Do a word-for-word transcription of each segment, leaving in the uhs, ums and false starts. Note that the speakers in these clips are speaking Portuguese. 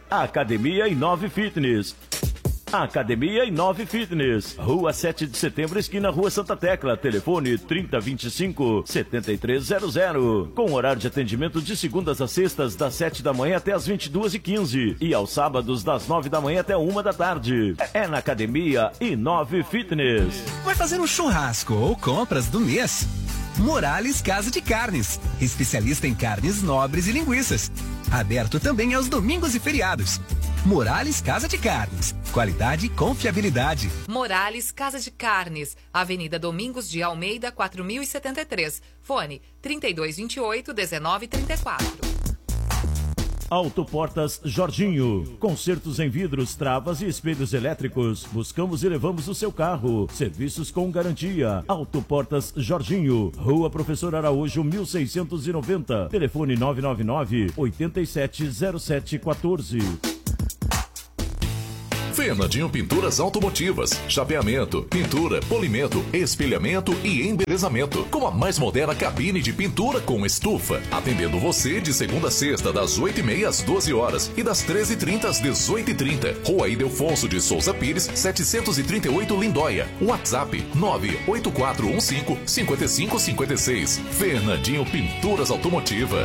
Academia Inove Fitness. Academia Inove Fitness, Rua sete de Setembro, esquina Rua Santa Tecla, telefone trinta, vinte e cinco, setenta e três zero zero, com horário de atendimento de segundas a sextas, das sete da manhã até as vinte e duas e quinze, e aos sábados das nove da manhã até uma da tarde. É na Academia Inove Fitness. Vai fazer um churrasco ou compras do mês? Morales Casa de Carnes, especialista em carnes nobres e linguiças. Aberto também aos domingos e feriados. Morales Casa de Carnes, qualidade e confiabilidade. Morales Casa de Carnes, Avenida Domingos de Almeida, quatro mil e setenta e três. Fone trinta e dois, vinte e oito, dezenove, trinta e quatro. Autoportas Jorginho, consertos em vidros, travas e espelhos elétricos. Buscamos e levamos o seu carro. Serviços com garantia. Autoportas Jorginho, Rua Professor Araújo, mil seiscentos e noventa. Telefone nove nove nove, oito sete zero sete um quatro. Fernandinho Pinturas Automotivas, chapeamento, pintura, polimento, espelhamento e embelezamento, com a mais moderna cabine de pintura com estufa, atendendo você de segunda a sexta, das oito e meia às doze horas e das treze e trinta às dezoito e trinta. Rua Ildefonso de Souza Pires, setecentos e trinta e oito, Lindóia. WhatsApp nove oito quatro um cinco, cinco cinco cinco seis. Fernandinho Pinturas Automotiva.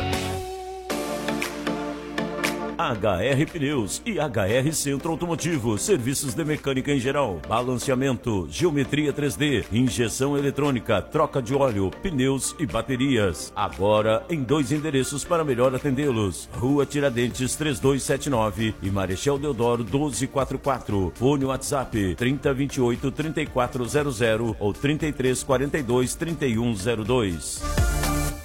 H R Pneus e H R Centro Automotivo, serviços de mecânica em geral, balanceamento, geometria três D, injeção eletrônica, troca de óleo, pneus e baterias. Agora em dois endereços para melhor atendê-los: Rua Tiradentes três dois sete nove e Marechal Deodoro doze quarenta e quatro. Fone WhatsApp trinta, vinte e oito, trinta e quatro zero zero ou trinta e três, quarenta e dois, trinta e um zero dois.